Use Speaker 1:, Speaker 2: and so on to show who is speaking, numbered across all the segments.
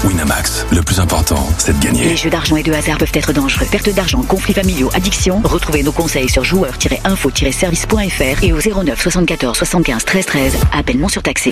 Speaker 1: Winamax, le plus important, c'est de gagner.
Speaker 2: Les jeux d'argent et de hasard peuvent être dangereux. Perte d'argent, conflits familiaux, addiction. Retrouvez nos conseils sur joueurs-info-service.fr et au 09 74 75 13 13. Appel non surtaxé.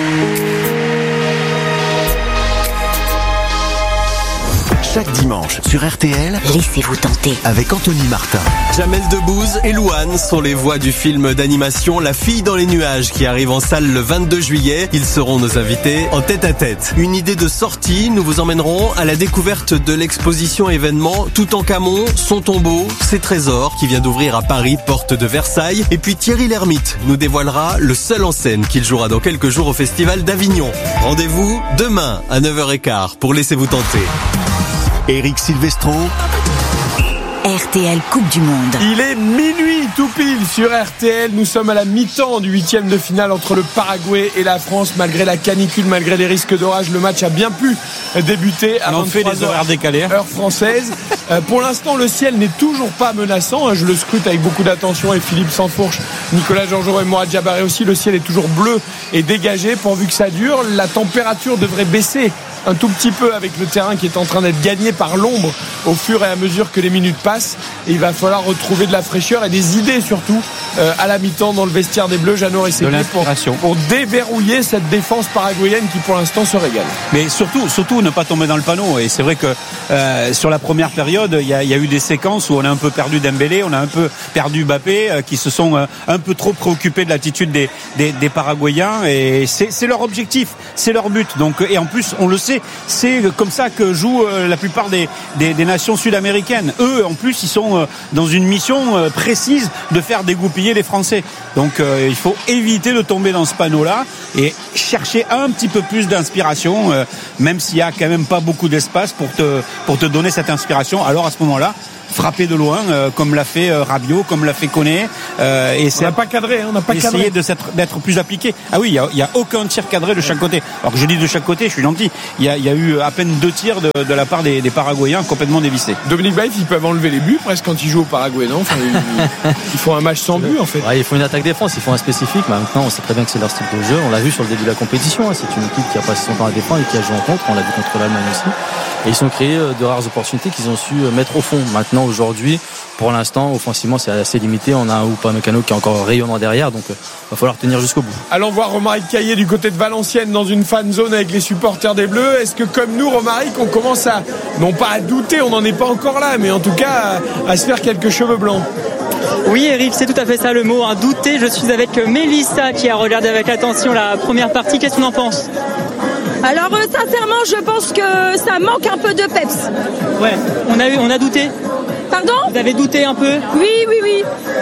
Speaker 3: Chaque dimanche sur RTL,
Speaker 2: Laissez-vous tenter
Speaker 3: avec Anthony Martin.
Speaker 4: Jamel Debbouze et Louane sont les voix du film d'animation La fille dans les nuages qui arrive en salle le 22 juillet. Ils seront nos invités en tête-à-tête. Une idée de sortie, nous vous emmènerons à la découverte de l'exposition événement Toutankhamon, son tombeau, ses trésors qui vient d'ouvrir à Paris, porte de Versailles. Et puis Thierry Lhermitte nous dévoilera le seul en scène qu'il jouera dans quelques jours au Festival d'Avignon. Rendez-vous demain à 9h15 pour Laissez-vous tenter.
Speaker 3: Eric Silvestro.
Speaker 2: RTL Coupe du Monde.
Speaker 5: Il est minuit tout pile sur RTL. Nous sommes à la mi-temps du 8e de finale entre le Paraguay et la France. Malgré la canicule, malgré les risques d'orage, le match a bien pu débuter à 23h,
Speaker 6: horaires décalés.
Speaker 5: Heure française. Pour l'instant, le ciel n'est toujours pas menaçant. Je le scrute avec beaucoup d'attention et Philippe Sansfourche, Nicolas Jean-Jean et Mourad Jabaré aussi. Le ciel est toujours bleu et dégagé. Pourvu que ça dure, la température devrait baisser un tout petit peu avec le terrain qui est en train d'être gagné par l'ombre au fur et à mesure que les minutes passent. Et il va falloir retrouver de la fraîcheur et des idées surtout à la mi-temps dans le vestiaire des Bleus. Jeannot Rességuier pour déverrouiller cette défense paraguayenne qui pour l'instant se régale.
Speaker 6: Mais surtout ne pas tomber dans le panneau. Et c'est vrai que sur la première période, il y a eu des séquences où on a un peu perdu Dembélé, on a un peu perdu Mbappé, qui se sont un peu trop préoccupés de l'attitude des Paraguayens. Et c'est leur objectif, c'est leur but. Donc, et en plus, on le sait, c'est comme ça que jouent la plupart des nations sud-américaines. Eux, en plus, ils sont dans une mission précise de faire dégoupiller les Français. Donc il faut éviter de tomber dans ce panneau-là et chercher un petit peu plus d'inspiration, même s'il y a quand même pas beaucoup d'espace pour te donner cette inspiration. Alors à ce moment-là, frapper de loin, comme l'a fait Rabiot, comme l'a fait Koné. Et
Speaker 5: on n'a pas cadré, on n'a pas
Speaker 6: essayer
Speaker 5: cadré.
Speaker 6: d'être plus appliqué. Ah oui, il y a aucun tir cadré de chaque côté. Alors que je dis de chaque côté, je suis gentil. Il y a eu à peine 2 tirs de la part des Paraguayens complètement dévissés.
Speaker 5: Dominique Baïf, ils peuvent enlever les buts presque quand ils jouent au Paraguay, non? Enfin, ils font un match sans but en fait.
Speaker 7: Ouais, ils font une attaque-défense, ils font un spécifique. Maintenant, on sait très bien que c'est leur style de jeu. On l'a vu sur le début de la compétition. C'est une équipe qui a passé son temps à défendre et qui a joué en contre. On l'a vu contre l'Allemagne aussi. Et ils sont créés de rares opportunités qu'ils ont su mettre au fond. Maintenant, aujourd'hui, pour l'instant, offensivement, c'est assez limité. On a un Upamecano qui est encore rayonnant derrière, donc va falloir tenir jusqu'au bout.
Speaker 5: Allons voir Romaric Caillé du côté de Valenciennes dans une fan zone avec les supporters des Bleus. Est-ce que comme nous, Romaric, on commence à, non pas à douter, on n'en est pas encore là, mais en tout cas à se faire quelques cheveux blancs?
Speaker 8: Oui Eric, c'est tout à fait ça le mot, douter. Je suis avec Mélissa qui a regardé avec attention la première partie. Qu'est-ce qu'on en pense?
Speaker 9: Alors sincèrement, je pense que ça manque un peu de peps.
Speaker 8: Ouais, on a douté.
Speaker 9: Pardon?
Speaker 8: Vous avez douté un peu?
Speaker 9: Oui.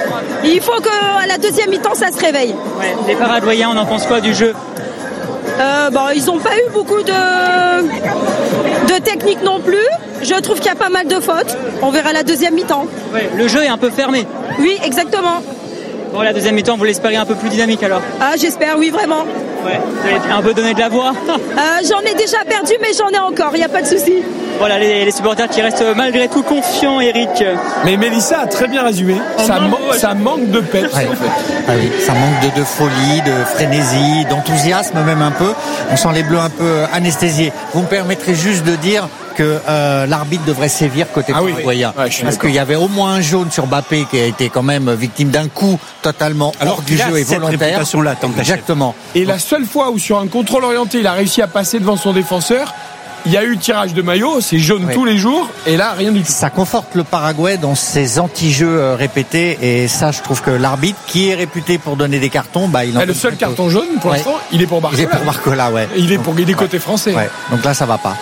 Speaker 9: Il faut qu'à la deuxième mi-temps, ça se réveille.
Speaker 8: Ouais, les Paraguayens, on en pense quoi du jeu?
Speaker 9: Ils n'ont pas eu beaucoup de technique non plus. Je trouve qu'il y a pas mal de fautes. On verra la deuxième mi-temps.
Speaker 8: Ouais, le jeu est un peu fermé.
Speaker 9: Oui, exactement.
Speaker 8: Bon, la deuxième mi-temps, vous l'espérez un peu plus dynamique alors?
Speaker 9: Ah, j'espère, oui, vraiment.
Speaker 8: Ouais, vous allez un peu donner de la voix.
Speaker 9: J'en ai déjà perdu, mais j'en ai encore, il n'y a pas de souci.
Speaker 8: Voilà, les supporters qui restent malgré tout confiants, Eric.
Speaker 5: Mais Mélissa a très bien résumé. Ça manque de peps, en fait.
Speaker 10: Ah oui, ça manque de folie, de frénésie, d'enthousiasme même un peu. On sent les Bleus un peu anesthésiés. Vous me permettrez juste de dire que l'arbitre devrait sévir côté paraguayen.
Speaker 5: Oui. Ouais,
Speaker 10: parce qu'il y avait au moins un jaune sur Mbappé qui a été quand même victime d'un coup totalement hors du jeu et volontaire. Exactement.
Speaker 5: Et la seule fois où sur un contrôle orienté il a réussi à passer devant son défenseur, il y a eu tirage de maillot, c'est jaune tous les jours, et là rien du tout.
Speaker 10: Ça conforte le Paraguay dans ses anti-jeux répétés, et ça je trouve que l'arbitre, qui est réputé pour donner des cartons, il en
Speaker 5: le seul carton jaune pour l'instant, il est pour Barcola.
Speaker 10: Il est pour Barcola, ouais.
Speaker 5: Et il est pour des côtés français.
Speaker 10: Ouais. Donc là ça va pas.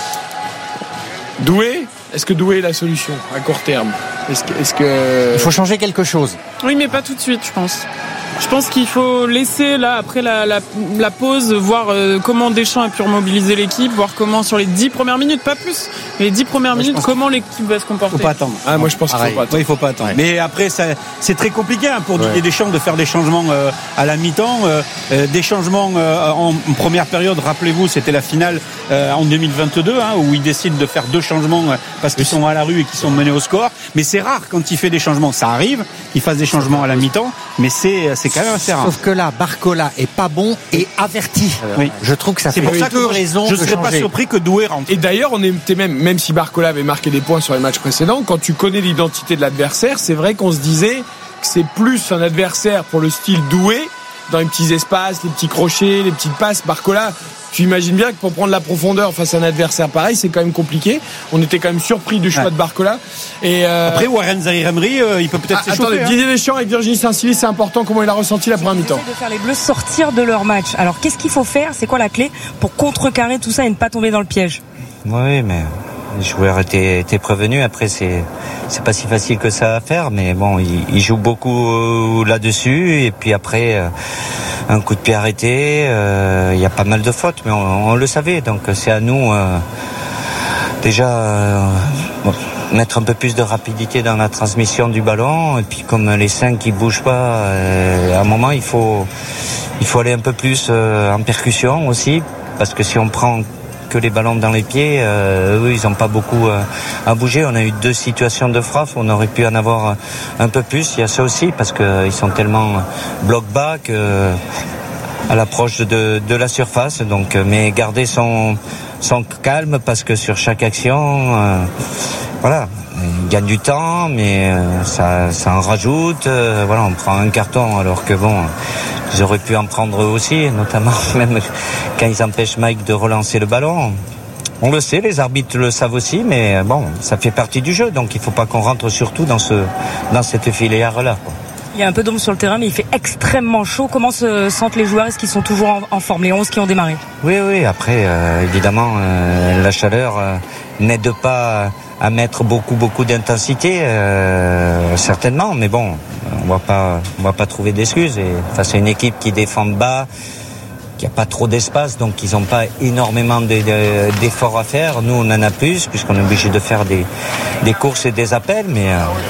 Speaker 5: Doué, est-ce que Doué est la solution à court terme? Est-ce que...
Speaker 10: Il faut changer quelque chose.
Speaker 11: Oui, mais pas tout de suite, je pense. Je pense qu'il faut laisser là après la pause, voir comment Deschamps a pu remobiliser l'équipe, voir comment sur les 10 premières minutes, pas plus, mais les 10 premières minutes, comment l'équipe va se comporter.
Speaker 6: Faut pas attendre.
Speaker 5: Moi je pense qu'il faut pas attendre.
Speaker 6: Oui, il faut pas attendre. Ouais. Mais après c'est très compliqué pour Didier Deschamps de faire des changements à la mi-temps, des changements en première période. Rappelez-vous, c'était la finale en 2022 où il décide de faire 2 changements parce qu'ils sont à la rue et qu'ils sont menés au score. Mais c'est rare quand il fait des changements. Ça arrive qu'il fasse des changements à la mi-temps, mais c'est quand même assez rare.
Speaker 10: Sauf que là, Barcola est pas bon et averti.
Speaker 6: Oui.
Speaker 10: Je trouve que ça fait
Speaker 6: pour ça
Speaker 10: deux raisons.
Speaker 6: Je serais pas surpris que Doué rentre.
Speaker 5: Et d'ailleurs, on était même si Barcola avait marqué des points sur les matchs précédents, quand tu connais l'identité de l'adversaire, c'est vrai qu'on se disait que c'est plus un adversaire pour le style Doué, dans les petits espaces, les petits crochets, les petites passes. Barcola, tu imagines bien que pour prendre la profondeur face à un adversaire pareil, c'est quand même compliqué. On était quand même surpris du choix de Barcola. Et
Speaker 6: après, Warren Zaïre-Emery, il peut peut-être s'échauffer.
Speaker 5: Attendez, Didier Deschamps avec Virginie Saint-Sily, c'est important. Comment il a ressenti la première mi-temps?
Speaker 12: De faire les Bleus sortir de leur match. Alors, qu'est-ce qu'il faut faire? C'est quoi la clé pour contrecarrer tout ça et ne pas tomber dans le piège?
Speaker 13: Oui, mais les joueurs étaient prévenus. Après, c'est pas si facile que ça à faire, mais bon, ils jouent beaucoup là-dessus. Et puis après, un coup de pied arrêté, il y a pas mal de fautes, mais on le savait. Donc c'est à nous déjà mettre un peu plus de rapidité dans la transmission du ballon. Et puis comme les 5 qui bougent pas, à un moment il faut aller un peu plus en percussion aussi, parce que si on prend que les ballons dans les pieds, eux ils n'ont pas beaucoup à bouger. On a eu 2 situations de frappe, on aurait pu en avoir un peu plus. Il y a ça aussi, parce qu'ils sont tellement bloc bas que à l'approche de la surface. Donc, mais garder son calme, parce que sur chaque action, voilà, il gagne du temps, mais ça en rajoute. Voilà, on prend un carton, alors que bon, ils auraient pu en prendre aussi, notamment même quand ils empêchent Mike de relancer le ballon. On le sait, les arbitres le savent aussi, mais bon, ça fait partie du jeu, donc il ne faut pas qu'on rentre surtout dans cette filière-là, quoi.
Speaker 12: Il y a un peu d'ombre sur le terrain, mais il fait extrêmement chaud. Comment se sentent les joueurs? Est-ce qu'ils sont toujours en forme, les 11 qui ont démarré?
Speaker 13: Oui, après, évidemment, la chaleur n'aide pas à mettre beaucoup d'intensité, certainement, mais bon, on va pas trouver d'excuses. Et face à une équipe qui défend bas, qui n'a pas trop d'espace, donc ils n'ont pas énormément d'efforts à faire. Nous, on en a plus, puisqu'on est obligé de faire des courses et des appels, mais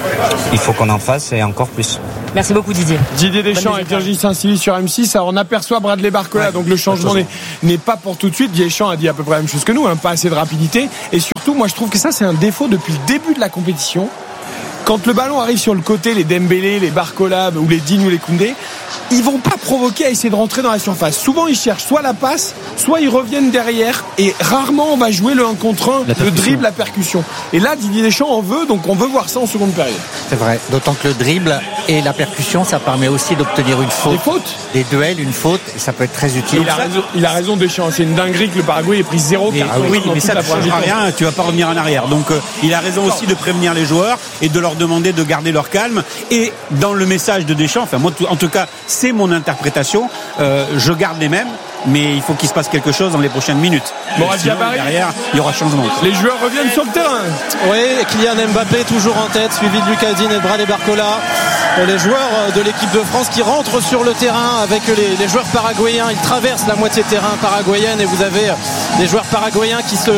Speaker 13: il faut qu'on en fasse et encore plus.
Speaker 12: Merci beaucoup, Didier.
Speaker 5: Didier Deschamps et Virginie Saint-Sily sur M6. Alors, on aperçoit Bradley Barcola, donc le changement n'est pas pour tout de suite. Didier Deschamps a dit à peu près la même chose que nous, pas assez de rapidité. Et surtout, moi je trouve que ça c'est un défaut depuis le début de la compétition. Quand le ballon arrive sur le côté, les Dembélé, les Barcola ou les Digne ou les Koundé, ils vont pas provoquer à essayer de rentrer dans la surface. Souvent ils cherchent soit la passe, soit ils reviennent derrière, et rarement on va jouer le 1 contre 1, le dribble, la percussion. Et là Didier Deschamps en veut, donc on veut voir ça en seconde période.
Speaker 10: C'est vrai, d'autant que le dribble et la percussion, ça permet aussi d'obtenir une faute.
Speaker 5: Des fautes,
Speaker 10: des duels, une faute, et ça peut être très utile.
Speaker 5: Il a raison Deschamps, c'est une dinguerie que le Paraguay ait pris 0.
Speaker 6: Oui, mais ça ne changera rien, tu vas pas revenir en arrière. Donc il a raison aussi de prévenir les joueurs et de leur demander de garder leur calme. Et dans le message de Deschamps, enfin moi en tout cas c'est mon interprétation, je garde les mêmes, mais il faut qu'il se passe quelque chose dans les prochaines minutes. Sinon, derrière, il y aura changement.
Speaker 5: Les joueurs reviennent sur le terrain.
Speaker 14: Oui, Kylian Mbappé toujours en tête, suivi de Lucas Digne et de Bradley Barcola. Les joueurs de l'équipe de France qui rentrent sur le terrain avec les joueurs paraguayens. Ils traversent la moitié de terrain paraguayenne, et vous avez des joueurs paraguayens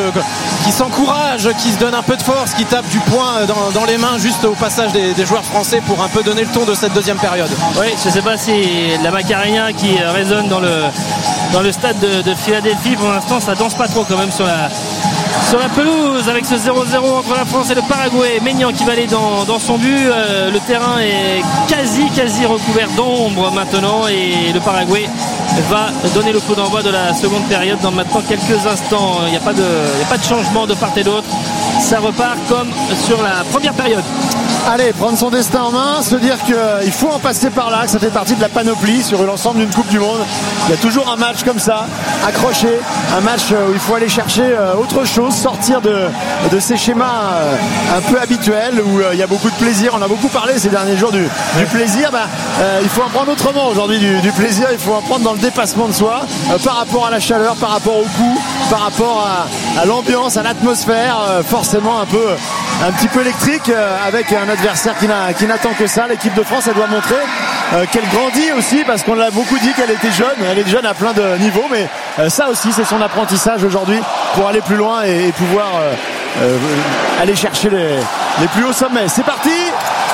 Speaker 14: qui s'encouragent, qui se donnent un peu de force, qui tapent du poing dans les mains juste au passage des joueurs français pour un peu donner le ton de cette deuxième période.
Speaker 15: Oui, je ne sais pas si la Macarena qui résonne dans le stade de Philadelphie, pour l'instant ça danse pas trop quand même sur la pelouse, avec ce 0-0 entre la France et le Paraguay. Maignan qui va aller dans son but. Le terrain est quasi recouvert d'ombre maintenant, et le Paraguay va donner le coup d'envoi de la seconde période dans maintenant quelques instants. Il n'y a pas de changement de part et d'autre. Ça repart comme sur la première période.
Speaker 16: Allez, prendre son destin en main, se dire qu'il faut en passer par là, que ça fait partie de la panoplie sur l'ensemble d'une Coupe du Monde. Il y a toujours un match comme ça, accroché, un match où il faut aller chercher autre chose, sortir de ces schémas un peu habituels, où il y a beaucoup de plaisir. On a beaucoup parlé ces derniers jours du plaisir. Il faut en prendre autrement aujourd'hui, du plaisir. Il faut en prendre dans le dépassement de soi, par rapport à la chaleur, par rapport au coup, par rapport à l'ambiance, à l'atmosphère, forcément un petit peu électrique, avec un adversaire qui n'attend que ça. L'équipe de France, elle doit montrer qu'elle grandit aussi, parce qu'on l'a beaucoup dit qu'elle était jeune. Elle est jeune à plein de niveaux, mais ça aussi c'est son apprentissage aujourd'hui pour aller plus loin et pouvoir aller chercher les plus hauts sommets. C'est parti.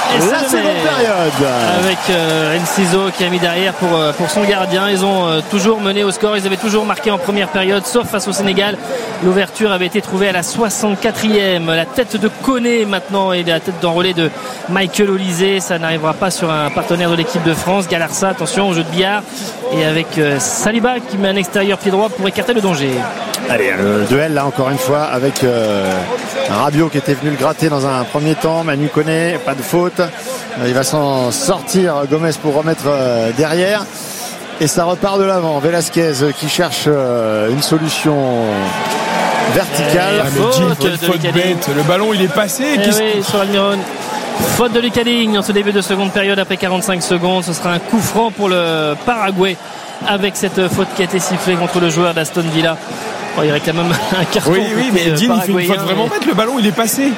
Speaker 12: Et
Speaker 16: la seconde période.
Speaker 12: Avec Enciso qui a mis derrière pour son gardien. Ils ont toujours mené au score. Ils avaient toujours marqué en première période, sauf face au Sénégal. L'ouverture avait été trouvée à la 64e. La tête de Koné maintenant et la tête d'enrôlé de Michael Olysée. Ça n'arrivera pas sur un partenaire de l'équipe de France. Galarsa, attention au jeu de billard. Et avec Saliba qui met un extérieur pied droit pour écarter le danger.
Speaker 16: Allez, le duel là encore une fois avec Rabiot qui était venu le gratter dans un premier temps. Manu Koné, pas de faute. Il va s'en sortir, Gomez, pour remettre derrière. Et ça repart de l'avant. Velasquez qui cherche une solution verticale.
Speaker 5: Faute bête. Le ballon il est passé.
Speaker 12: Oui, sur Almiron. Faute de Lucas Digne en ce début de seconde période après 45 secondes. Ce sera un coup franc pour le Paraguay avec cette faute qui a été sifflée contre le joueur d'Aston Villa. Oh, il réclame même un carton.
Speaker 5: Oui, mais Digne il fait une faute vraiment bête. Le ballon il est passé.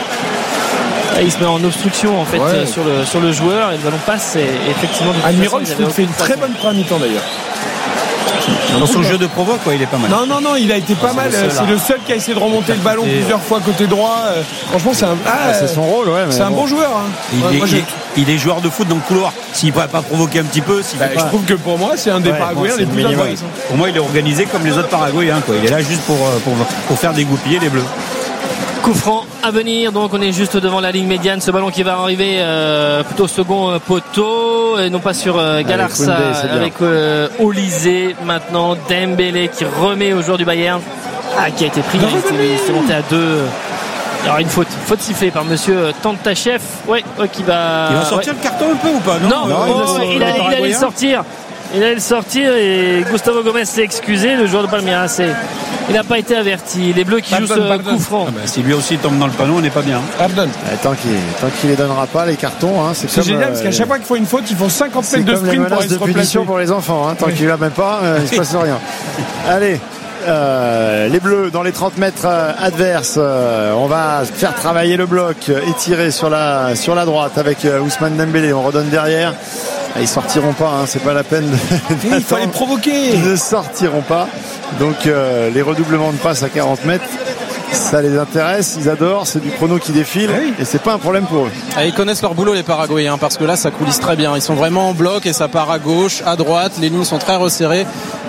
Speaker 12: Il se met en obstruction en fait sur le joueur et le ballon passe et effectivement
Speaker 5: Almiron je trouve qu'il fait une très bonne première mi-temps d'ailleurs.
Speaker 6: Dans son jeu de provoque, il est pas mal.
Speaker 5: Non, il a été pas mal. C'est le seul qui a essayé de remonter le ballon plusieurs fois côté droit. Franchement, c'est
Speaker 16: son rôle.
Speaker 5: C'est un bon joueur. Hein.
Speaker 6: Il est joueur de foot dans le couloir. S'il ne pourrait pas provoquer un petit peu.
Speaker 5: Je trouve que pour moi, c'est un des Paraguayens les plus intéressants.
Speaker 6: Pour moi, il est organisé comme les autres Paraguayens. Il est là juste pour faire dégoupiller les Bleus.
Speaker 12: Coup franc à venir, donc on est juste devant la ligne médiane. Ce ballon qui va arriver plutôt second poteau et non pas sur Galarsa avec Olysée. Maintenant Dembélé qui remet au joueur du Bayern qui a été pris, il s'est monté à 2. Il y aura une faute sifflée par monsieur Tantachev qui va...
Speaker 6: Il va sortir le carton un peu ou pas?
Speaker 12: Non, il allait sortir. Il allait le sortir et Gustavo Gomez s'est excusé. Le joueur de Palmeiras, il n'a pas été averti. Les Bleus qui jouent ce coup franc.
Speaker 6: Si lui aussi tombe dans le panneau, on n'est pas bien.
Speaker 16: Tant qu'il les donnera pas les cartons, hein, c'est
Speaker 5: génial parce qu'à chaque fois qu'il faut une faute, ils font 50 mètres de sprint pour aller se replacer.
Speaker 16: Pour les enfants, hein, tant qu'il la met pas, il se passe rien. Allez. Les Bleus dans les 30 mètres adverses, on va faire travailler le bloc et tirer sur la droite avec Ousmane Dembélé. On redonne derrière. Ils sortiront pas, hein, c'est pas la peine
Speaker 5: il faut les provoquer.
Speaker 16: Ils ne sortiront pas. Donc les redoublements de passes à 40 mètres, ça les intéresse, ils adorent, c'est du chrono qui défile et c'est pas un problème pour eux.
Speaker 14: Ils connaissent leur boulot les Paraguayens parce que là ça coulisse très bien. Ils sont vraiment en bloc et ça part à gauche, à droite, les lignes sont très resserrées.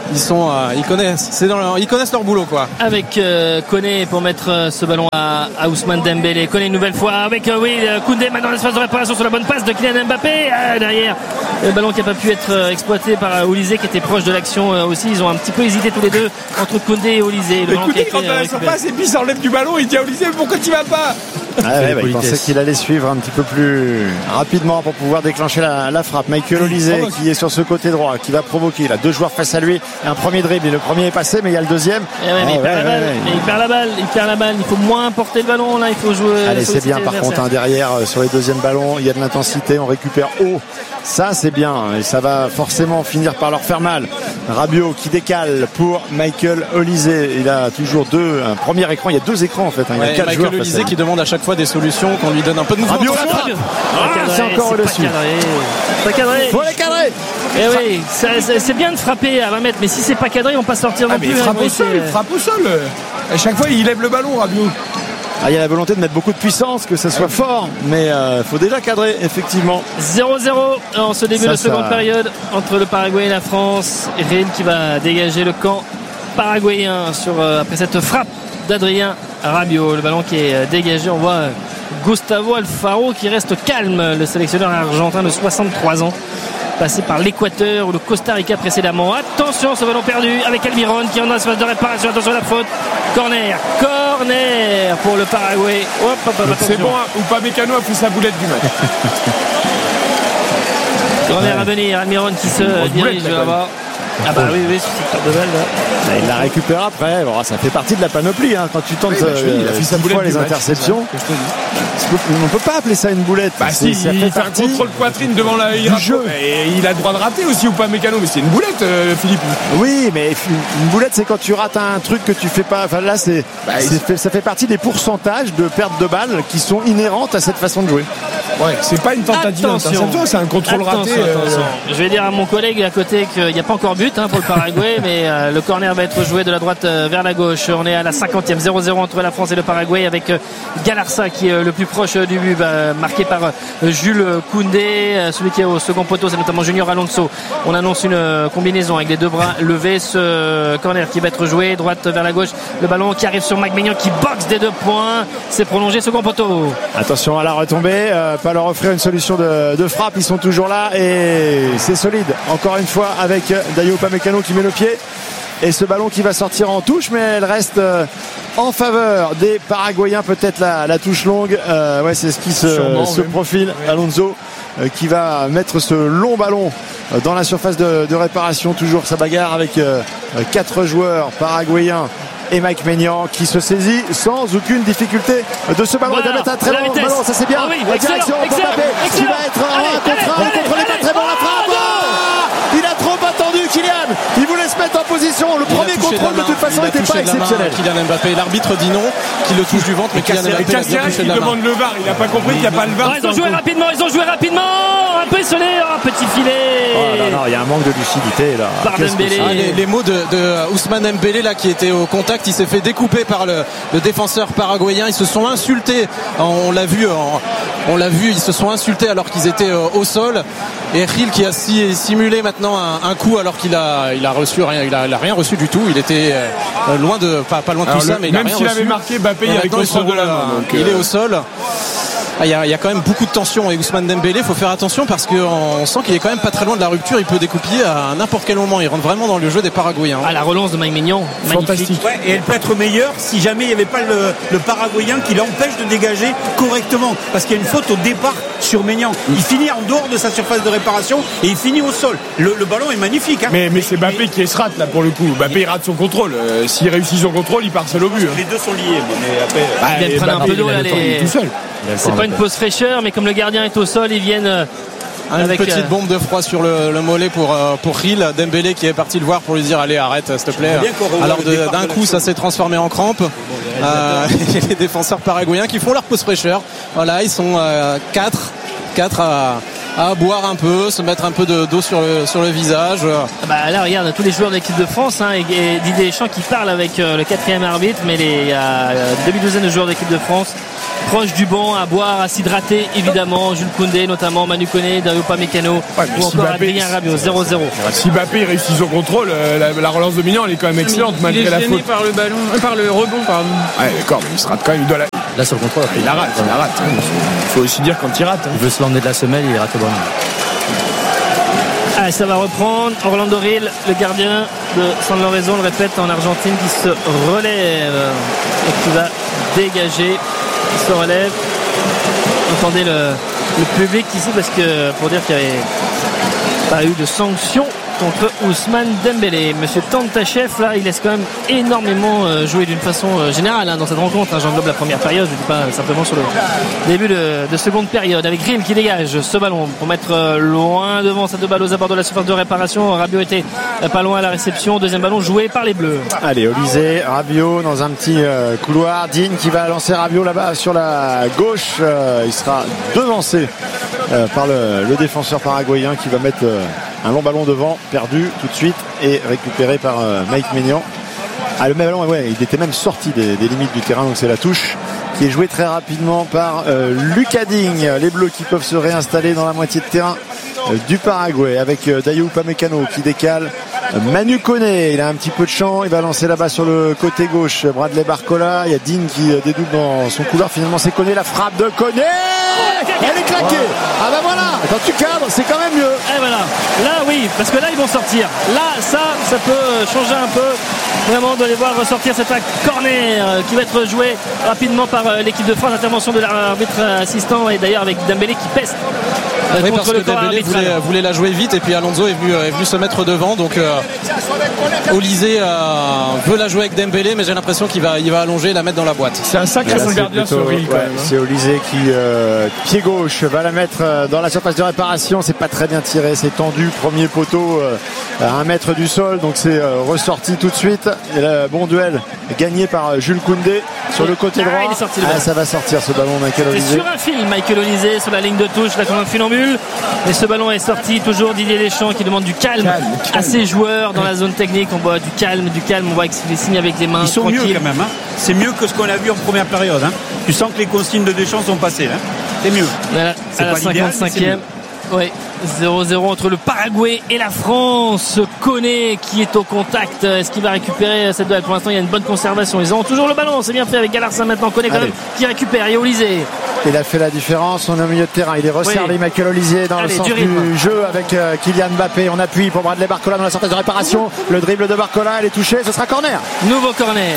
Speaker 14: Ils connaissent leur boulot quoi.
Speaker 12: Avec Koné pour mettre ce ballon à Ousmane Dembélé. Koné une nouvelle fois avec Koundé maintenant dans l'espace de réparation sur la bonne passe de Kylian Mbappé derrière. Le ballon qui n'a pas pu être exploité par Olysée qui était proche de l'action aussi. Ils ont un petit peu hésité tous les deux entre Koundé et Olysée.
Speaker 5: Koundé rentre dans la surface et puis il s'enlève du ballon. Il dit à Olysée pourquoi tu vas pas?
Speaker 16: Il pensait qu'il allait suivre un petit peu plus rapidement pour pouvoir déclencher la frappe. Michael Olysée qui est sur ce côté droit, qui va provoquer. Il a deux joueurs face à lui. Un premier dribble et le premier est passé, mais il y a le deuxième.
Speaker 12: Il perd la balle. Il faut moins porter le ballon. Là, il faut jouer.
Speaker 16: Allez, c'est bien. Par contre, derrière sur les deuxièmes ballons, il y a de l'intensité. On récupère haut. Ça, c'est bien. Et ça va forcément finir par leur faire mal. Rabiot qui décale pour Michael Olysée. Il a toujours un premier écran. Il y a deux écrans en fait. Il y a 4 joueurs.
Speaker 14: Michael Olysée qui demande à chaque fois des solutions, qu'on lui donne un peu de mouvement.
Speaker 16: Rabiot c'est encore au-dessus.
Speaker 12: Pas cadré.
Speaker 16: Faut les cadrer.
Speaker 12: Et oui, c'est bien de frapper à 20 mètres, mais si c'est pas cadré, on pas sortir non plus.
Speaker 5: Il frappe au sol. À chaque fois, il lève le ballon, Rabiot.
Speaker 16: Il y a la volonté de mettre beaucoup de puissance, que ça soit fort, mais il faut déjà cadrer, effectivement.
Speaker 12: 0-0 en ce début de seconde période entre le Paraguay et la France. Rennes qui va dégager le camp paraguayen après cette frappe d'Adrien Rabiot. Le ballon qui est dégagé, on voit Gustavo Alfaro qui reste calme, le sélectionneur argentin de 63 ans. Passé par l'Équateur ou le Costa Rica précédemment. Attention, ce ballon perdu avec Almiron qui est en espace de réparation. Attention à la faute. Corner pour le Paraguay.
Speaker 5: C'est bon, Upamecano a fait sa boulette du match.
Speaker 12: Corner à venir. Almiron qui se dirige là-bas. Ah bah oui, sur cette carte de balle là.
Speaker 16: Il la récupère après. Bon, ça fait partie de la panoplie hein, quand tu tentes
Speaker 5: il a fait sa boulette
Speaker 16: les interceptions. On ne peut pas appeler ça une boulette.
Speaker 5: Si, ça fait partie contrôle poitrine devant du jeu. Et il a le droit de rater aussi ou pas Mécano, mais c'est une boulette, Philippe.
Speaker 16: Oui, mais une boulette, c'est quand tu rates un truc que tu fais pas. Enfin là, ça fait partie des pourcentages de perte de balles qui sont inhérentes à cette façon de jouer.
Speaker 5: Ouais, c'est pas une tentative d'interception, c'est un contrôle raté.
Speaker 15: Attention. Je vais dire à mon collègue à côté qu'il n'y a pas encore but pour le Paraguay, mais le corner va être joué de la droite vers la gauche. On est à la 50e, 0-0 entre la France et le Paraguay, avec Galarza qui est le plus proche du but, marqué par Jules Koundé. Celui qui est au second poteau, c'est notamment Junior Alonso. On annonce une combinaison avec les deux bras levés. Ce corner qui va être joué droite vers la gauche. Le ballon qui arrive sur Mike Maignan qui boxe des 2 points. C'est prolongé, second poteau.
Speaker 16: Attention à la retombée, pas leur offrir une solution de frappe, ils sont toujours là et c'est solide. Encore une fois avec Dayot Upamecano qui met le pied. Et ce ballon qui va sortir en touche, mais elle reste en faveur des Paraguayens. Peut-être la touche longue. Ouais, c'est ce qui se profile. Oui. Alonso qui va mettre ce long ballon dans la surface de réparation. Toujours sa bagarre avec 4 joueurs paraguayens. Et Mike Maignan qui se saisit sans aucune difficulté de ce ballon. Il va mettre un très bon ballon, ça c'est bien. La direction pour Mbappé qui va être en 1 contre les pas très bon la frappe. Il a trop attendu Kylian. Il voulait se mettre en position. Le premier contrôle de toute façon n'était pas exceptionnel.
Speaker 14: Kylian Mbappé, l'arbitre dit non, qu'il le touche du ventre, mais Kylian Mbappé a bien touché de la main.
Speaker 5: demande le VAR, il n'a pas compris qu'il n'y a pas le VAR.
Speaker 15: Ils ont joué rapidement. Impressionné, petit filet.
Speaker 16: Oh non, il y a un manque de lucidité là.
Speaker 15: Par Dembélé.
Speaker 14: Les mots de Ousmane Dembélé là qui était au contact, il s'est fait découper par le défenseur paraguayen. Ils se sont insultés. On l'a vu, ils se sont insultés alors qu'ils étaient au sol. Et Gil qui a simulé maintenant un coup alors qu'il a reçu rien, il a rien reçu du tout. Il était loin de pas loin de tout ça, mais il a rien reçu.
Speaker 5: Même s'il avait marqué, Mbappé il avait contrôle de la main.
Speaker 14: Il est au sol. Il y a quand même beaucoup de tension avec Ousmane Dembélé. Il faut faire attention parce qu'on sent qu'il est quand même pas très loin de la rupture. Il peut découpiller à n'importe quel moment. Il rentre vraiment dans le jeu des Paraguayens.
Speaker 15: La relance de Mike Maignan,
Speaker 6: fantastique. Ouais, et elle peut être meilleure si jamais il n'y avait pas le Paraguayen qui l'empêche de dégager correctement. Parce qu'il y a une faute au départ sur Maignan. Il finit en dehors de sa surface de réparation et il finit au sol. Le ballon est magnifique.
Speaker 5: Mais c'est Mbappé qui se rate là pour le coup. Mbappé il rate son contrôle. S'il réussit son contrôle, il part seul au but.
Speaker 6: Les deux sont liés. Mais après,
Speaker 15: ils prennent un peu d'eau là.
Speaker 5: Tout seul.
Speaker 15: C'est pas une pause fraîcheur, mais comme le gardien est au sol, ils viennent
Speaker 14: avec une petite bombe de froid sur le mollet pour Gil. Dembélé qui est parti le voir pour lui dire allez arrête s'il te plaît. Alors d'un coup ça s'est transformé en crampe. Les défenseurs paraguayens qui font leur pause fraîcheur. Voilà, ils sont 4 à boire un peu, se mettre un peu d'eau sur le visage.
Speaker 15: Là regarde tous les joueurs de l'équipe de France et Didier Deschamps qui parle avec le 4e arbitre, mais il y a une demi-douzaine de joueurs de l'équipe de France proche du banc à boire, à s'hydrater évidemment. Jules Koundé notamment, Manu Koné, Dayot Upamecano ou encore Adrien Rabiot. 0-0.
Speaker 5: Si Mbappé réussit son contrôle, la relance de Maignan elle est quand même excellente malgré la faute.
Speaker 11: Il est gêné par le ballon, par le rebond pardon.
Speaker 5: Ouais d'accord, mais il se rate quand même.
Speaker 7: Là sur le contrôle
Speaker 5: il la rate. Il faut aussi dire quand il rate.
Speaker 7: Il veut se l'emmener de la semelle, il rate le ballon.
Speaker 15: Ça va reprendre. Orlando Gil, le gardien de San Lorenzo, on le répète, en Argentine, qui se relève et qui va dégager. Il se relève. Entendez le public ici parce que pour dire qu'il n'y avait pas eu de sanction contre Ousmane Dembélé. Monsieur Tantachev, là, il laisse quand même énormément jouer d'une façon générale dans cette rencontre. J'englobe la première période, je ne dis pas simplement sur le début de seconde période. Avec Gil qui dégage ce ballon pour mettre loin devant ces 2 balles aux abords de la surface de réparation. Rabiot était pas loin à la réception. Deuxième ballon joué par les Bleus.
Speaker 16: Allez, Olysée, Rabiot dans un petit couloir. Digne qui va lancer Rabiot là-bas sur la gauche. Il sera devancé par le défenseur paraguayen qui va mettre un long ballon devant, perdu tout de suite et récupéré par Mike Maignan. Le ballon, il était même sorti des limites du terrain, donc c'est la touche qui est jouée très rapidement par Lucas Digne. Les Bleus qui peuvent se réinstaller dans la moitié de terrain du Paraguay avec Dayot Upamecano qui décale. Manu Koné, il a un petit peu de champ, il va lancer là-bas sur le côté gauche. Bradley Barcola, il y a Digne qui dédouble dans son couloir. Finalement c'est Koné, la frappe de Koné, elle est claquée. Voilà, quand tu cadres c'est quand même mieux.
Speaker 15: Et voilà, là oui, parce que là ils vont sortir. Là ça peut changer un peu vraiment de les voir ressortir. C'est un corner qui va être joué rapidement par l'équipe de France. Intervention de l'arbitre assistant et d'ailleurs avec Dembélé qui peste.
Speaker 14: Oui, parce que Dembélé voulait la jouer vite et puis Alonso est venu se mettre devant, donc Olysée veut la jouer avec Dembélé, mais j'ai l'impression qu'il va allonger et la mettre dans la boîte.
Speaker 5: C'est un sacré bon gardien sur Gil quand même.
Speaker 16: C'est Olysée qui pied gauche va la mettre dans la surface de réparation. C'est pas très bien tiré, c'est tendu, premier poteau à 1 mètre du sol, donc c'est ressorti tout de suite. Et le bon duel gagné par Jules Koundé sur le côté droit.
Speaker 15: Il est sorti,
Speaker 16: ça va sortir ce ballon, Michael
Speaker 15: c'est
Speaker 16: Olysée.
Speaker 15: sur un fil, Michael Olysée sur la ligne de touche, là comme un funambule. Et ce ballon est sorti, toujours Didier Deschamps qui demande du calme à ses joueurs dans la zone technique. On voit du calme, on voit qu'il signe avec les mains.
Speaker 6: Ils sont mieux quand même, hein. C'est mieux que ce qu'on a vu en première période, hein. Tu sens que les consignes de Deschamps sont passées, hein. C'est mieux.
Speaker 15: À la 55e. Oui, 0-0 entre le Paraguay et la France. Koné qui est au contact. Est-ce qu'il va récupérer cette duel? Pour l'instant, il y a une bonne conservation. Ils ont toujours le ballon. C'est bien fait avec Galarsin maintenant. Koné quand même qui récupère. Et Olysée.
Speaker 16: Il a fait la différence. On est au milieu de terrain. Il est resserré, Michael Olysée, dans le sens du jeu avec Kylian Mbappé. On appuie pour Bradley Barcola dans la surface de réparation. Le dribble de Barcola, elle est touchée. Ce sera corner.
Speaker 15: Nouveau corner.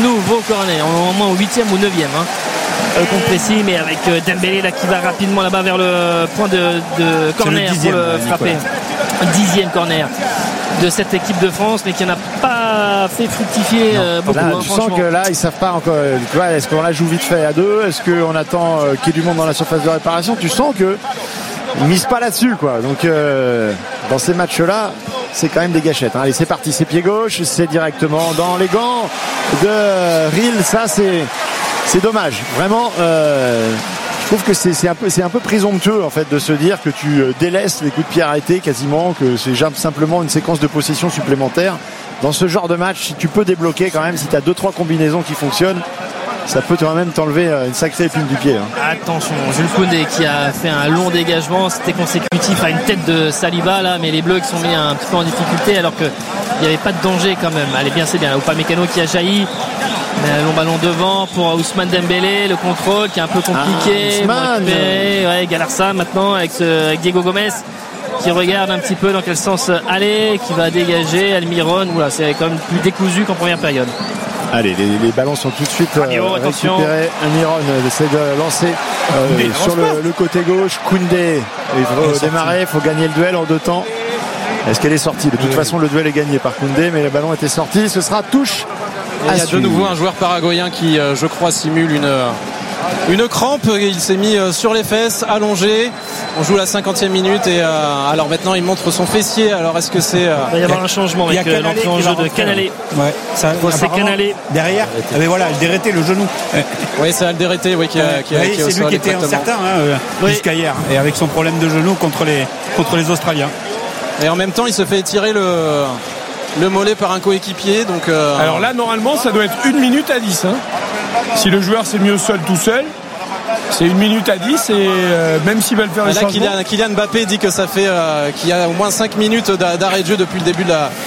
Speaker 15: Au moins au 8e ou 9e. Compte précis, mais avec Dembélé là qui va rapidement là-bas vers le point de corner pour le frapper. 10e corner de cette équipe de France, mais qui n'a pas fait fructifier beaucoup.
Speaker 16: Là, tu sens que là, ils savent pas encore. Tu vois, est-ce qu'on la joue vite fait à deux? Est-ce qu'on attend qu'il y ait du monde dans la surface de réparation? Tu sens que ils misent pas là-dessus, quoi. Donc dans ces matchs-là, c'est quand même des gâchettes. Allez, c'est parti, c'est pied gauche, c'est directement dans les gants de Ril. Ça, c'est dommage. Vraiment, je trouve que c'est un peu présomptueux en fait de se dire que tu délaisses les coups de pied arrêtés quasiment, que c'est simplement une séquence de possession supplémentaire. Dans ce genre de match, si tu peux débloquer quand même, si tu as 2-3 combinaisons qui fonctionnent, ça peut quand même t'enlever une sacrée épine du pied.
Speaker 15: Attention, Jules Koundé qui a fait un long dégagement, c'était consécutif à une tête de Saliba là, mais les Bleus qui sont mis un petit peu en difficulté alors qu'il n'y avait pas de danger quand même. Allez, bien, c'est bien. Upamecano qui a jailli. Un long ballon devant pour Ousmane Dembélé, le contrôle qui est un peu compliqué. Galarsa maintenant avec Diego Gomez qui regarde un petit peu dans quel sens aller, qui va dégager Almiron. Voilà, c'est quand même plus décousu qu'en première période.
Speaker 16: Allez, les ballons sont tout de suite récupérés. Almiron essaie de lancer sur le côté gauche. Koundé, il faut démarrer, il faut gagner le duel en 2 temps. Est-ce qu'elle est sortie? De toute façon, le duel est gagné par Koundé, mais le ballon était sorti. Ce sera touche.
Speaker 14: Il y a de nouveau un joueur paraguayen qui, je crois, simule une crampe. Il s'est mis sur les fesses, allongé. On joue la 50e minute et alors maintenant il montre son fessier. Alors est-ce que c'est...
Speaker 15: Il va y avoir un changement avec l'entrée en jeu de Canalé.
Speaker 6: Ouais,
Speaker 15: c'est Canalé.
Speaker 6: Derrière, mais voilà, Alderete, le genou.
Speaker 14: Oui, c'est Alderete qui
Speaker 6: c'est lui qui était incertain jusqu'à hier. Et avec son problème de genou contre les Australiens.
Speaker 14: Et en même temps, il se fait étirer le mollet par un coéquipier. Donc,
Speaker 5: alors là, normalement, ça doit être 1 minute à 10. Si le joueur c'est mieux seul, tout seul, c'est 1 minute à 10. Et même s'ils veulent faire les changements.
Speaker 14: Kylian Mbappé dit que ça fait qu'il y a au moins 5 minutes d'arrêt de jeu depuis le début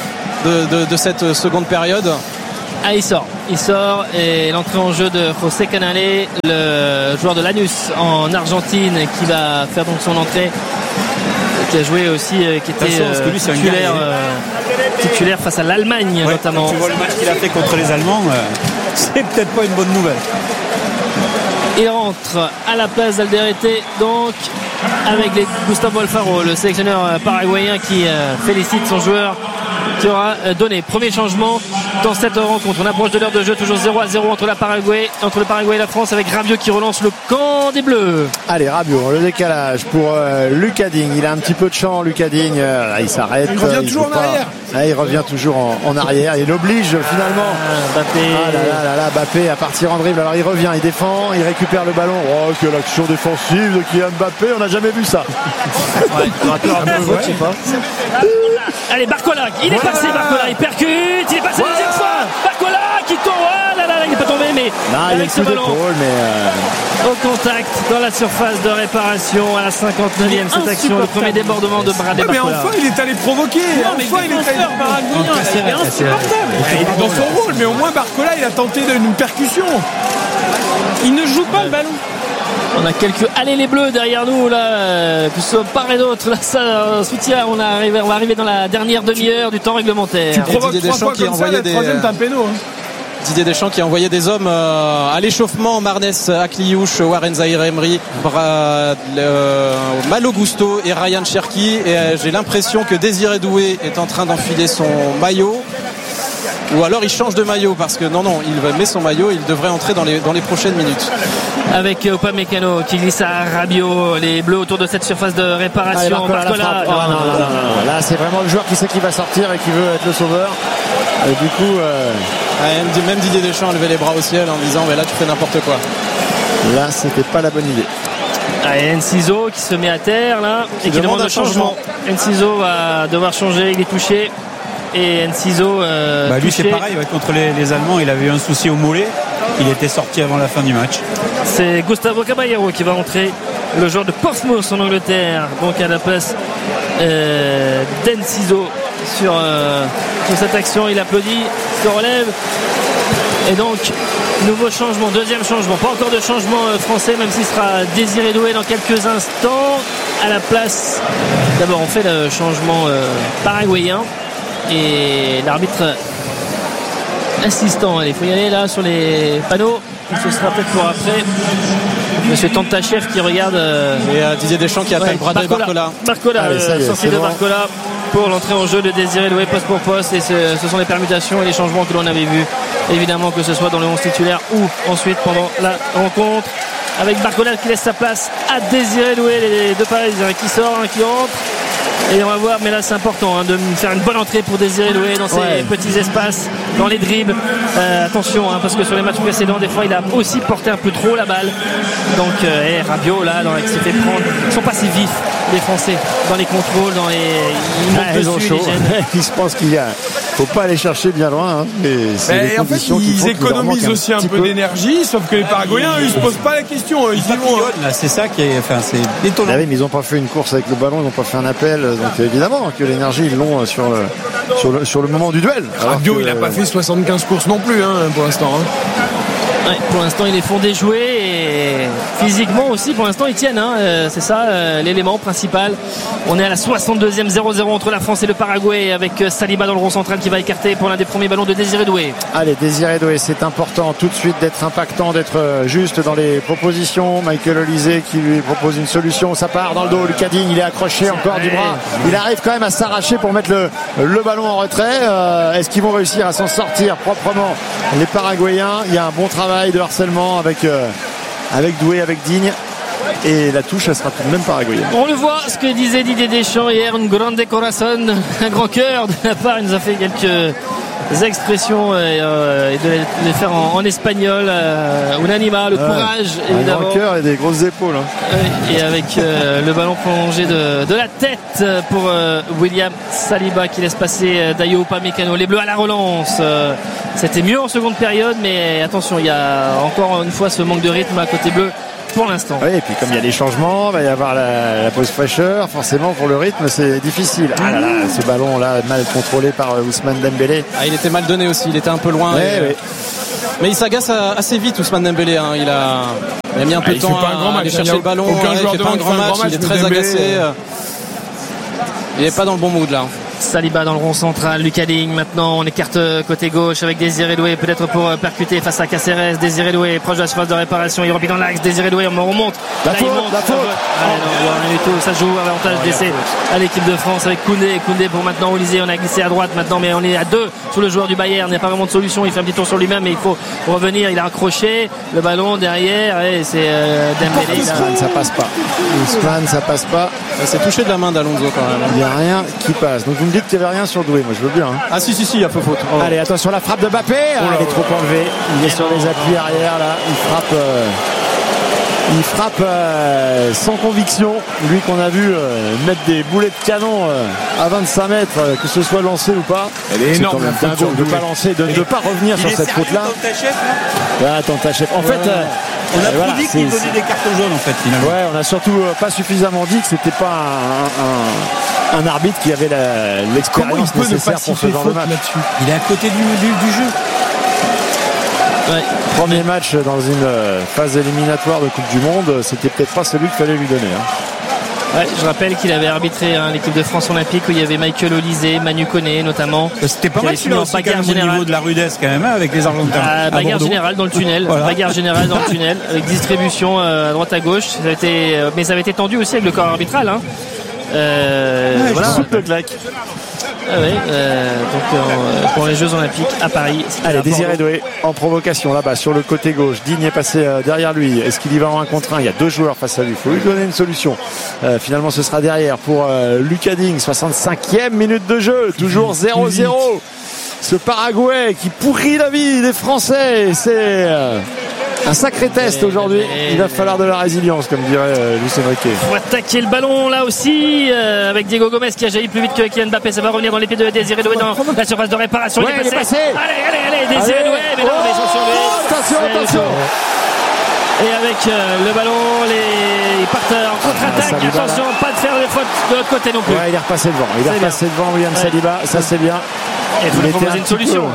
Speaker 14: de cette seconde période.
Speaker 15: Ah, il sort et l'entrée en jeu de José Canalé, le joueur de Lanús en Argentine, qui va faire donc son entrée, qui a joué aussi, qui était titulaire face à l'Allemagne notamment.
Speaker 6: Quand tu vois le match qu'il a fait contre les Allemands, c'est peut-être pas une bonne nouvelle.
Speaker 15: Il rentre à la place d'Alderete donc avec Gustavo Alfaro, le sélectionneur paraguayen qui félicite son joueur qui aura donné. Premier changement dans cette rencontre. On approche de l'heure de jeu, toujours 0-0 entre le Paraguay et la France, avec Rabiot qui relance le camp des Bleus.
Speaker 16: Allez, Rabiot, le décalage pour Lucas Digne. Il a un petit peu de champ, Lucas Digne. Il s'arrête.
Speaker 5: Il revient toujours en arrière.
Speaker 16: Il revient toujours en arrière. Il oblige finalement Mbappé à partir en dribble. Alors il revient, il défend, il récupère le ballon. Oh, quelle action défensive de Kylian Mbappé. On n'a jamais vu ça.
Speaker 15: Je sais pas. Allez, Barcola, il est passé, Barcola, il percute, il est passé la deuxième fois. Barcola qui tombe, il n'est pas tombé, mais avec ce ballon au contact dans la surface de réparation à la 59e, cette action, le premier débordement de Bradley Barcola.
Speaker 5: Mais enfin, il est allé provoquer.
Speaker 11: Enfin, il est insupportable.
Speaker 5: Il est dans son rôle, mais au moins Barcola, il a tenté une percussion.
Speaker 11: Il ne joue pas le ballon.
Speaker 15: On a quelques allez les Bleus derrière nous là, que ce soit part et d'autre. Là, ça soutient. On va arriver dans la dernière demi-heure du temps réglementaire.
Speaker 5: Tu provoques 3 fois comme ça, le troisième t'as un péno.
Speaker 14: Didier Deschamps qui a envoyé des hommes à l'échauffement. Marnes Akliouche, Warren Zaïre-Emery, Malo Gusto et Ryan Cherki. Et j'ai l'impression que Désiré Doué est en train d'enfiler son maillot. Ou alors il change de maillot parce que non, il met son maillot, il devrait entrer dans les prochaines minutes.
Speaker 15: Avec Upamecano qui glisse à Rabiot, les Bleus autour de cette surface de réparation.
Speaker 16: Barcola. Là c'est vraiment le joueur qui sait qu'il va sortir et qui veut être le sauveur. Et du coup
Speaker 14: Même Didier Deschamps a levé les bras au ciel en disant mais là tu fais n'importe quoi.
Speaker 16: Là c'était pas la bonne idée.
Speaker 15: Enciso qui se met à terre là et qui demande un changement. Enciso va devoir changer, il est touché. Et Enciso
Speaker 6: lui c'est pareil, contre les Allemands il avait eu un souci au mollet, il était sorti avant la fin du match.
Speaker 15: C'est Gustavo Caballero qui va entrer, le joueur de Portsmouth en Angleterre, donc à la place d'Enciso sur cette action. Il applaudit, se relève et donc nouveau changement, deuxième changement, pas encore de changement français, même s'il sera Désiré Doué dans quelques instants à la place. D'abord on fait le changement paraguayen et l'arbitre insistant, il faut y aller là sur les panneaux, ce sera peut-être pour après. Monsieur Tantachev qui regarde
Speaker 14: et Didier Deschamps qui appelle Bradley Barcola,
Speaker 15: sortie de Barcola pour l'entrée en jeu de Désiré Doué poste pour poste, et ce sont les permutations et les changements que l'on avait vus, évidemment, que ce soit dans le 11 titulaire ou ensuite pendant la rencontre, avec Barcola qui laisse sa place à Désiré Doué, les deux Parisiens, qui sort, un qui entre. Et on va voir, mais là c'est important de faire une bonne entrée pour Désiré Doué dans ces petits espaces, dans les dribbles. Attention, parce que sur les matchs précédents, des fois il a aussi porté un peu trop la balle. Donc Rabiot là, qui s'est fait prendre. Ils sont pas si vifs les Français dans les contrôles, dans les
Speaker 16: ils ont chaud. Je pense qu'il faut pas aller chercher bien loin.
Speaker 5: Mais en fait, ils économisent aussi un peu d'énergie, sauf que les Paraguayens, ils se posent pas la question. Ils vont.
Speaker 6: C'est ça qui est, c'est étonnant.
Speaker 16: Mais ils ont pas fait une course avec le ballon, ils n'ont pas fait un appel. Donc évidemment que l'énergie ils l'ont sur le moment du duel.
Speaker 5: Rabiot il n'a pas fait 75 courses non plus pour l'instant.
Speaker 15: Ouais, pour l'instant il est fondé jouer et physiquement aussi pour l'instant ils tiennent, c'est ça l'élément principal. On est à la 62e, 0-0 entre la France et le Paraguay, avec Saliba dans le rond central qui va écarter pour l'un des premiers ballons de Désiré Doué.
Speaker 16: Allez, Désiré Doué, c'est important tout de suite d'être impactant, d'être juste dans les propositions. Michael Olysée qui lui propose une solution, ça part dans le dos, Lucas Digne il est accroché encore du bras, il arrive quand même à s'arracher pour mettre le ballon en retrait. Est-ce qu'ils vont réussir à s'en sortir proprement, les Paraguayens? Il y a un bon travail de harcèlement avec Doué, avec Digne, et la touche elle sera tout de même paraguayenne.
Speaker 15: On le voit, ce que disait Didier Deschamps hier, un grande corazón, un grand cœur de la part. Il nous a fait quelques expressions et de les faire en espagnol, un anima, le courage évidemment,
Speaker 16: un grand cœur et des grosses épaules
Speaker 15: et avec le ballon prolongé de la tête pour William Saliba qui laisse passer Dayo Upamecano. Les Bleus à la relance, c'était mieux en seconde période, mais attention, il y a encore une fois ce manque de rythme à côté bleu pour l'instant.
Speaker 16: Oui, et puis comme il y a les changements, il va y avoir la pause fraîcheur, forcément pour le rythme c'est difficile. Ah là là, ce ballon là mal contrôlé par Ousmane Dembélé.
Speaker 14: Il était mal donné aussi, il était un peu loin. Mais il s'agace assez vite, Ousmane Dembélé. Il a mis un peu de temps à aller chercher le ballon.
Speaker 5: Aucun joueur
Speaker 14: il fait pas un grand match, il est très agacé. Il n'est pas dans le bon mood là.
Speaker 15: Saliba dans le rond central, Lucas Digne maintenant, on écarte côté gauche avec Désiré Doué peut-être pour percuter face à Caceres. Désiré Doué proche de la surface de réparation, il remplit dans l'axe, Désiré Doué on remonte,
Speaker 16: la faute.
Speaker 15: Ça joue avantage d'essai à l'équipe de France avec Koundé pour maintenant Olysée. On a glissé à droite maintenant, mais on est à deux sur le joueur du Bayern, il n'y a pas vraiment de solution, il fait un petit tour sur lui-même mais il faut revenir, il a accroché le ballon derrière et c'est Dembélé.
Speaker 16: Ousmane ça passe pas, Ousmane ça passe pas,
Speaker 14: c'est touché de la main d'Alonso quand même.
Speaker 16: Il n'y a rien qui passe, donc vous me dites qu'il n'y avait rien sur Doué, moi je veux bien.
Speaker 14: Ah si, il y a peu faute.
Speaker 16: Allez, attention, la frappe de Mbappé, il est trop enlevé, il est sur les appuis arrière là, il frappe sans conviction, lui qu'on a vu mettre des boulets de canon à 25 mètres, que ce soit lancé ou pas.
Speaker 5: Elle est énorme,
Speaker 16: de ne pas lancer, de ne pas revenir sur cette faute là. Tantachev, en fait
Speaker 6: on a dit qu'il donnait des cartons jaunes en fait finalement.
Speaker 16: Ouais, on a surtout pas suffisamment dit que c'était pas un arbitre qui avait l'expérience nécessaire pour ce genre de match.
Speaker 6: Il est à côté du jeu.
Speaker 16: Premier match dans une phase éliminatoire de Coupe du Monde, c'était peut-être pas celui qu'il fallait lui donner.
Speaker 15: Je rappelle qu'il avait arbitré l'équipe de France olympique où il y avait Michael Olysée, Manu Koné notamment.
Speaker 6: C'était pas mal celui-là aussi au niveau de la rudesse quand même avec les Argentins.
Speaker 15: Bagarre générale dans le tunnel, bagarre générale dans le tunnel avec distribution à droite à gauche. Mais ça avait été tendu aussi avec le corps arbitral.
Speaker 16: Soupe de claque.
Speaker 15: Pour les Jeux Olympiques à Paris.
Speaker 16: Allez, Désiré Doué en provocation là-bas sur le côté gauche. Digne est passé derrière lui. Est-ce qu'il y va en 1 contre 1? Il y a 2 joueurs face à lui. Il faut lui donner une solution. Finalement, ce sera derrière pour Lucas Digne. 65e minute de jeu. Toujours 0-0. Ce Paraguay qui pourrit la vie des Français. C'est un sacré test aujourd'hui. Il va falloir de la résilience, comme dirait Luis Enrique.
Speaker 15: Il faut attaquer le ballon là aussi avec Diego Gomez qui a jailli plus vite que Kylian Mbappé. Ça va revenir dans les pieds de Désiré Doué dans la surface de réparation.
Speaker 16: Ouais, il est passé.
Speaker 15: Allez, Désiré Doué. Mais non, mais ils sont sur lui.
Speaker 16: Attention.
Speaker 15: Et avec le ballon, ils partent en contre-attaque. Attention, pas de faire de faute de l'autre côté non plus.
Speaker 16: Ouais, il est repassé devant. William Saliba. Ça, c'est bien.
Speaker 15: Et il faut lui proposer une solution.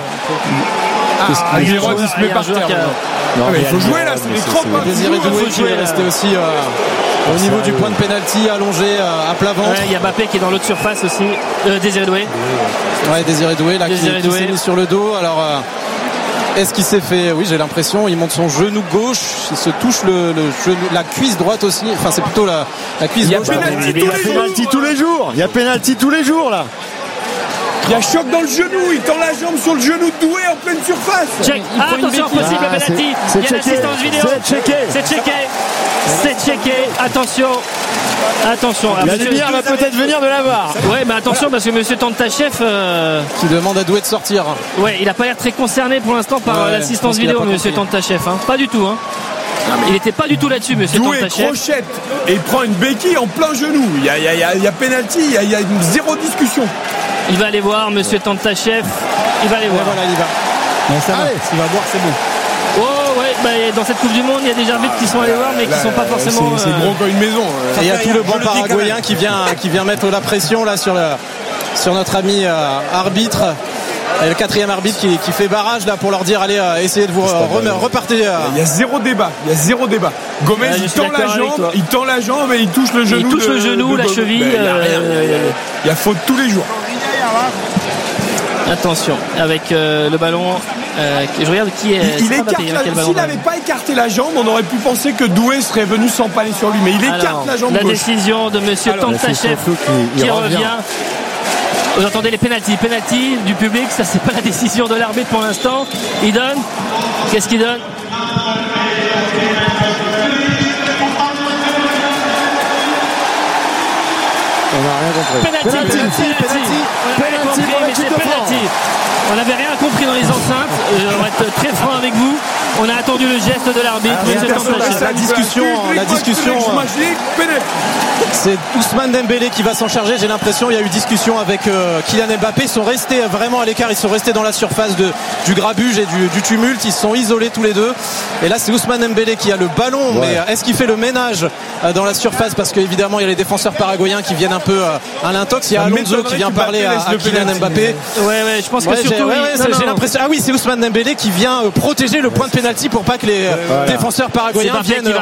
Speaker 5: Giroud se met par terre. Il faut jouer là, c'est les crocs.
Speaker 14: Désiré Doué qui est resté aussi au niveau du point de pénalty, allongé à plat ventre.
Speaker 15: Il y a Mbappé qui est dans l'autre surface aussi. Désiré Doué.
Speaker 14: Ouais, Désiré Doué là qui s'est mis sur le dos. Alors est-ce qu'il s'est fait? Oui, j'ai l'impression. Il monte son genou gauche. Il se touche le genou, la cuisse droite aussi. Enfin, c'est plutôt la cuisse gauche.
Speaker 16: Il y a pénalty tous les jours. Il y a pénalty tous les jours là.
Speaker 5: Il y a choc dans le genou, il tend la jambe sur le genou de Doué en pleine surface.
Speaker 15: Check. Attention, possible penalty. Il y a l'assistance vidéo. C'est checké. Attention.
Speaker 16: La lumière va peut-être venir de la VAR.
Speaker 15: Ouais, mais attention parce que monsieur Tantachev
Speaker 14: qui demande à Doué de sortir.
Speaker 15: Ouais, il a pas l'air très concerné pour l'instant par l'assistance vidéo, monsieur Tantachev. Pas du tout. Il n'était pas du tout là-dessus, monsieur Tantachev.
Speaker 5: Doué crochette et il prend une béquille en plein genou. Il y a pénalty, il y a zéro discussion.
Speaker 15: Il va aller voir monsieur Tantachev. Il va aller voir.
Speaker 14: Voilà, il y va.
Speaker 6: Mais ça va. S'il va voir, c'est bon.
Speaker 15: Oh ouais, dans cette Coupe du Monde, il y a des arbitres qui sont allés voir, mais qui sont pas forcément.
Speaker 5: C'est gros comme une maison.
Speaker 14: Et il y a tout le banc paraguayen qui vient mettre la pression là sur notre ami arbitre. Et le quatrième arbitre qui fait barrage là pour leur dire allez essayez de vous repartir.
Speaker 5: Il y a zéro débat. Gomez il tend la jambe et il touche le genou.
Speaker 15: Il touche le genou, la cheville.
Speaker 5: Il y a faute tous les jours.
Speaker 15: Attention avec le ballon. Je regarde qui est.
Speaker 5: S'il n'avait pas écarté la jambe, on aurait pu penser que Doué serait venu s'empaler sur lui. Mais il écarte la jambe.
Speaker 15: La
Speaker 5: gauche.
Speaker 15: Décision de monsieur Tantachev qui revient. Vous entendez les pénaltys du public, ça c'est pas la décision de l'arbitre pour l'instant. Il donne. Qu'est-ce qu'il donne?
Speaker 16: On n'a rien compris.
Speaker 15: Penalty. On n'avait rien compris dans les enceintes. On va être très franc avec vous. On a attendu le geste de l'arbitre.
Speaker 14: La discussion. C'est Ousmane Dembélé qui va s'en charger. J'ai l'impression il y a eu discussion avec Kylian Mbappé. Ils sont restés vraiment à l'écart. Ils sont restés dans la surface du grabuge et du tumulte. Ils se sont isolés tous les deux. Et là c'est Ousmane Dembélé qui a le ballon. Ouais. Mais est-ce qu'il fait le ménage dans la surface? Parce qu'évidemment il y a les défenseurs paraguayens qui viennent un peu à l'intox. Il y a Alonso qui vient parler à Kylian Mbappé.
Speaker 15: Ouais, je pense que surtout
Speaker 14: j'ai l'impression. Ah oui, c'est Ousmane Dembélé qui vient protéger le point de pénalty pour pas que les défenseurs paraguayens viennent